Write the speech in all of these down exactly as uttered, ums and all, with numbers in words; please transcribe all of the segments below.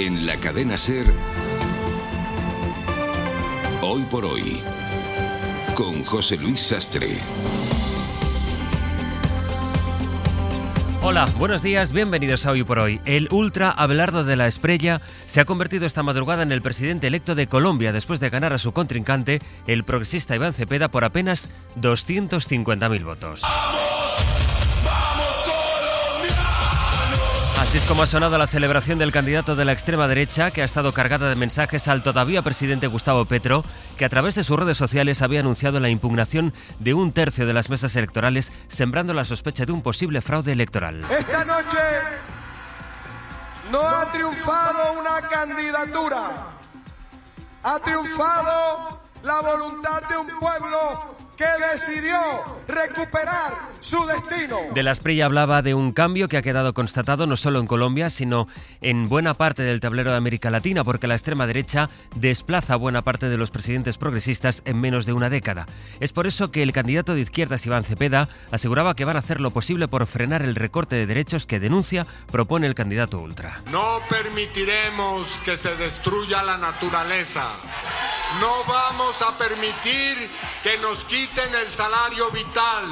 En la cadena SER, Hoy por Hoy, con José Luis Sastre. Hola, buenos días, bienvenidos a Hoy por Hoy. El ultra Abelardo de la Espriella se ha convertido esta madrugada en el presidente electo de Colombia después de ganar a su contrincante, el progresista Iván Cepeda, por apenas doscientos cincuenta mil votos. Así es como ha sonado la celebración del candidato de la extrema derecha, que ha estado cargada de mensajes al todavía presidente Gustavo Petro, que a través de sus redes sociales había anunciado la impugnación de un tercio de las mesas electorales, sembrando la sospecha de un posible fraude electoral. Esta noche no ha triunfado una candidatura, ha triunfado la voluntad de un pueblo que decidió recuperar su destino. De la Espriella hablaba de un cambio que ha quedado constatado no solo en Colombia, sino en buena parte del tablero de América Latina, porque la extrema derecha desplaza a buena parte de los presidentes progresistas en menos de una década. Es por eso que el candidato de izquierdas, Iván Cepeda, aseguraba que van a hacer lo posible por frenar el recorte de derechos que denuncia propone el candidato ultra. No permitiremos que se destruya la naturaleza. No vamos a permitir que nos quiten el salario vital.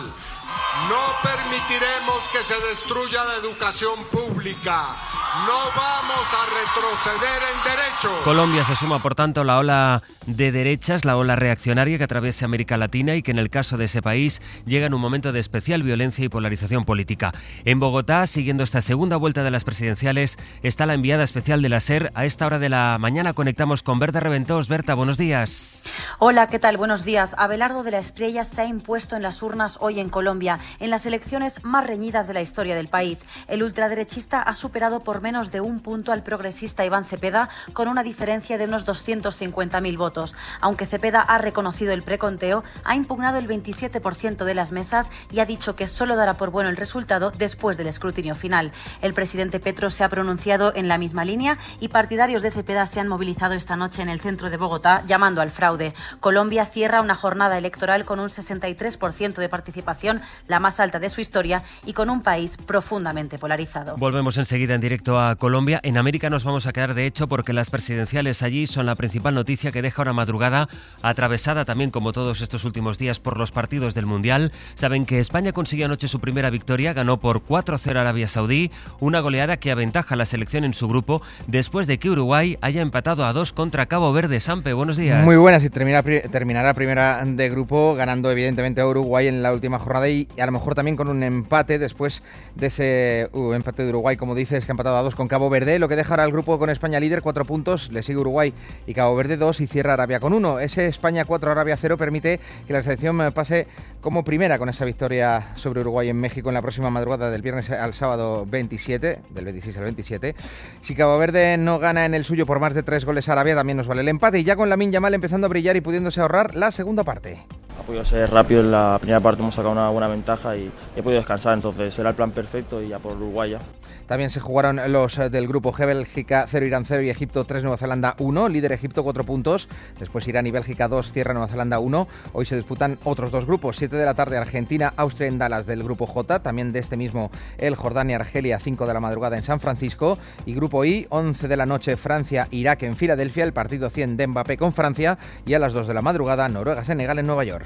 No permitiremos que se destruya la educación pública. No vamos a retroceder en derechos. Colombia se suma, por tanto, a la ola de derechas, la ola reaccionaria que atraviesa América Latina y que en el caso de ese país llega en un momento de especial violencia y polarización política. En Bogotá, siguiendo esta segunda vuelta de las presidenciales, está la enviada especial de la SER. A esta hora de la mañana conectamos con Berta Reventós. Berta, buenos días. Hola, ¿qué tal? Buenos días. Abelardo de la Espriella se ha impuesto en las urnas hoy en Colombia, en las elecciones más reñidas de la historia del país. El ultraderechista ha superado por menos de un punto al progresista Iván Cepeda, con una diferencia de unos doscientos cincuenta mil votos. Aunque Cepeda ha reconocido el preconteo, ha impugnado el veintisiete por ciento de las mesas y ha dicho que solo dará por bueno el resultado después del escrutinio final. El presidente Petro se ha pronunciado en la misma línea y partidarios de Cepeda se han movilizado esta noche en el centro de Bogotá llamando al fraude. Colombia cierra una jornada electoral con un sesenta y tres por ciento de participación, la más alta de su historia, y con un país profundamente polarizado. Volvemos enseguida en directo a Colombia. En América nos vamos a quedar, de hecho, porque las presidenciales allí son la principal noticia que deja una madrugada atravesada también, como todos estos últimos días, por los partidos del Mundial. Saben que España consiguió anoche su primera victoria, ganó por cuatro a cero a Arabia Saudí, una goleada que aventaja a la selección en su grupo después de que Uruguay haya empatado a dos contra Cabo Verde. Sampe, buenos días. Muy buenas, y termina, terminará primera de grupo ganando evidentemente a Uruguay en la última jornada y a lo mejor también con un empate después de ese uh, empate de Uruguay, como dices, que ha empatado a dos con Cabo Verde, lo que deja ahora el grupo con España líder, cuatro puntos, le sigue Uruguay y Cabo Verde dos y cierra Arabia con uno. Ese España cuatro, Arabia cero permite que la selección pase como primera con esa victoria sobre Uruguay en México en la próxima madrugada del viernes al sábado veintisiete, del veintiséis al veintisiete. Si Cabo Verde no gana en el suyo por más de tres goles a Arabia, también nos vale el empate, y ya con Lamine Yamal empezando a brillar y pudiéndose ahorrar la segunda parte. Ha podido ser rápido, en la primera parte hemos sacado una buena ventaja y he podido descansar, entonces era el plan perfecto y ya por Uruguay ya. También se jugaron los del grupo G, Bélgica cero, Irán cero y Egipto tres, Nueva Zelanda uno. Líder Egipto cuatro puntos. Después Irán y Bélgica dos, cierra Nueva Zelanda uno. Hoy se disputan otros dos grupos. siete de la tarde Argentina, Austria en Dallas del grupo J. También de este mismo el Jordania, Argelia, cinco de la madrugada en San Francisco. Y grupo I, once de la noche Francia, Irak en Filadelfia. El partido cien de Mbappé con Francia. Y a las dos de la madrugada Noruega, Senegal en Nueva York.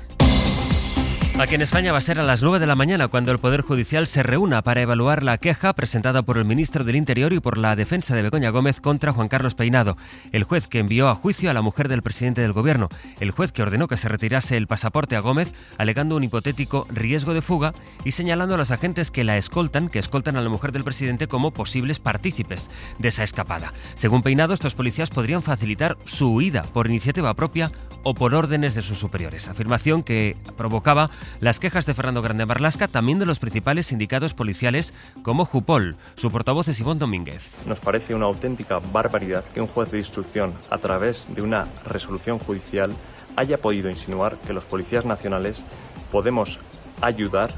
Aquí en España va a ser a las nueve de la mañana cuando el Poder Judicial se reúna para evaluar la queja presentada por el ministro del Interior y por la defensa de Begoña Gómez contra Juan Carlos Peinado, el juez que envió a juicio a la mujer del presidente del gobierno, el juez que ordenó que se retirase el pasaporte a Gómez alegando un hipotético riesgo de fuga y señalando a los agentes que la escoltan, que escoltan a la mujer del presidente como posibles partícipes de esa escapada. Según Peinado, estos policías podrían facilitar su huida por iniciativa propia o por órdenes de sus superiores, afirmación que provocaba las quejas de Fernando Grande Marlaska, también de los principales sindicatos policiales como Jupol. Su portavoz es Ivonne Domínguez. Nos parece una auténtica barbaridad que un juez de instrucción, a través de una resolución judicial, haya podido insinuar que los policías nacionales podemos ayudar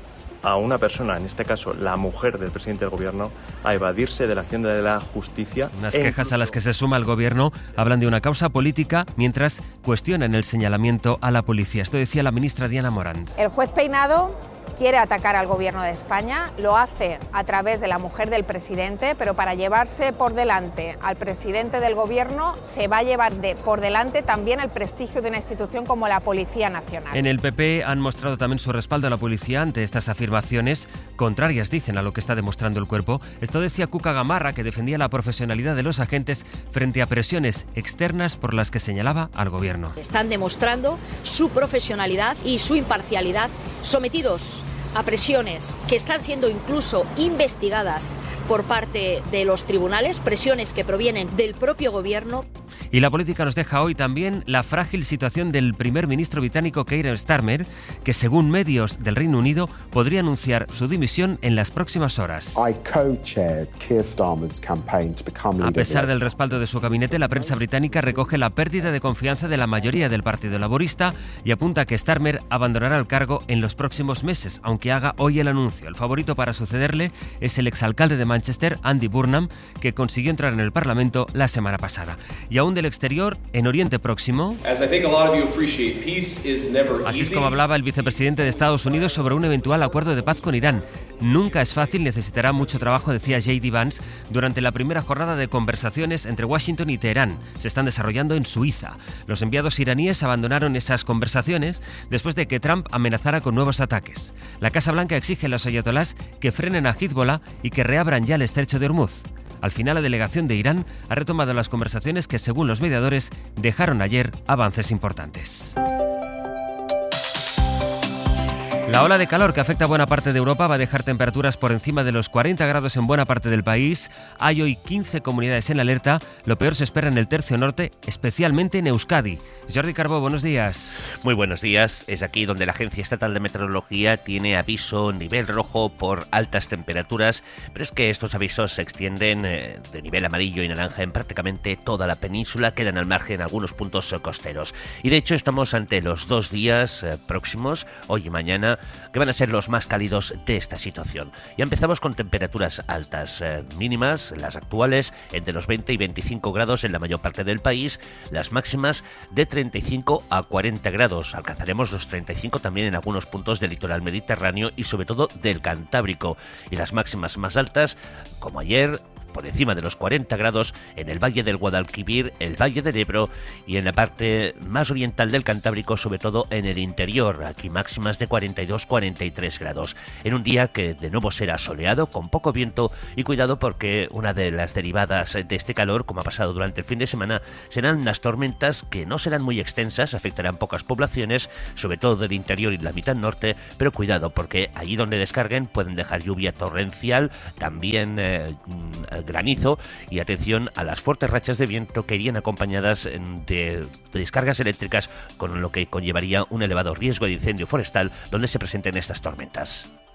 a una persona, en este caso la mujer del presidente del gobierno, a evadirse de la acción de la justicia. Unas quejas incluso a las que se suma el gobierno hablan de una causa política mientras cuestionan el señalamiento a la policía. Esto decía la ministra Diana Morant. El juez Peinado quiere atacar al Gobierno de España, lo hace a través de la mujer del presidente, pero para llevarse por delante al presidente del Gobierno se va a llevar de, por delante también el prestigio de una institución como la Policía Nacional. En el P P han mostrado también su respaldo a la policía ante estas afirmaciones, contrarias, dicen, a lo que está demostrando el cuerpo. Esto decía Cuca Gamarra, que defendía la profesionalidad de los agentes frente a presiones externas por las que señalaba al Gobierno. Están demostrando su profesionalidad y su imparcialidad, sometidos a presiones que están siendo incluso investigadas por parte de los tribunales, presiones que provienen del propio Gobierno. Y la política nos deja hoy también la frágil situación del primer ministro británico Keir Starmer, que según medios del Reino Unido podría anunciar su dimisión en las próximas horas. A pesar del respaldo de su gabinete, la prensa británica recoge la pérdida de confianza de la mayoría del Partido Laborista y apunta que Starmer abandonará el cargo en los próximos meses, aunque haga hoy el anuncio. El favorito para sucederle es el exalcalde de Manchester, Andy Burnham, que consiguió entrar en el Parlamento la semana pasada. Y aún del exterior, en Oriente Próximo, así es como hablaba el vicepresidente de Estados Unidos sobre un eventual acuerdo de paz con Irán. Nunca es fácil, necesitará mucho trabajo, decía J D Vance, durante la primera jornada de conversaciones entre Washington y Teherán. Se están desarrollando en Suiza. Los enviados iraníes abandonaron esas conversaciones después de que Trump amenazara con nuevos ataques. La Casa Blanca exige a los ayatolás que frenen a Hezbollah y que reabran ya el estrecho de Hormuz. Al final, la delegación de Irán ha retomado las conversaciones que, según los mediadores, dejaron ayer avances importantes. La ola de calor que afecta a buena parte de Europa va a dejar temperaturas por encima de los cuarenta grados en buena parte del país. Hay hoy quince comunidades en alerta. Lo peor se espera en el tercio norte, especialmente en Euskadi. Jordi Carbó, buenos días. Muy buenos días. Es aquí donde la Agencia Estatal de Meteorología tiene aviso nivel rojo por altas temperaturas, pero es que estos avisos se extienden eh, de nivel amarillo y naranja en prácticamente toda la península, quedan al margen algunos puntos eh, costeros. Y de hecho estamos ante los dos días eh, próximos, hoy y mañana, que van a ser los más cálidos de esta situación. Ya empezamos con temperaturas altas, eh, mínimas, las actuales, entre los veinte y veinticinco grados en la mayor parte del país, las máximas de treinta y cinco a cuarenta grados. Alcanzaremos los treinta y cinco también en algunos puntos del litoral mediterráneo y sobre todo del Cantábrico. Y las máximas más altas, como ayer, por encima de los cuarenta grados en el Valle del Guadalquivir, el Valle del Ebro y en la parte más oriental del Cantábrico, sobre todo en el interior, aquí máximas de cuarenta y dos a cuarenta y tres grados. En un día que de nuevo será soleado, con poco viento, y cuidado porque una de las derivadas de este calor, como ha pasado durante el fin de semana, serán las tormentas que no serán muy extensas, afectarán pocas poblaciones, sobre todo del interior y la mitad norte, pero cuidado porque allí donde descarguen pueden dejar lluvia torrencial, también eh, granizo, y atención a las fuertes rachas de viento que irían acompañadas de descargas eléctricas, con lo que conllevaría un elevado riesgo de incendio forestal donde se presenten estas tormentas.